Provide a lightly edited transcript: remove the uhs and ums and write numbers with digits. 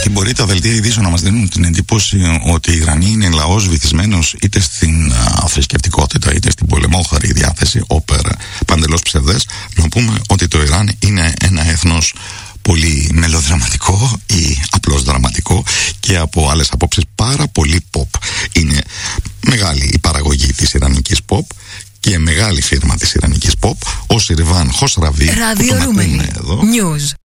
Γιατί μπορεί τα δελτία ειδήσεων να μας δίνουν την εντύπωση ότι η Ιρανή είναι λαός βυθισμένος είτε στην θρησκευτικότητα είτε στην πολεμόχαρη διάθεση, όπερα παντελώς ψευδές. Να πούμε ότι το Ιράν είναι ένα έθνος πολύ μελοδραματικό ή απλώς δραματικό και από άλλες απόψεις πάρα πολύ pop. Είναι μεγάλη η παραγωγή της ιρανικής pop και μεγάλη φίρμα της ιρανικής pop, ο Σιρβάν Χοσραβί, που τον ακούμε εδώ. News.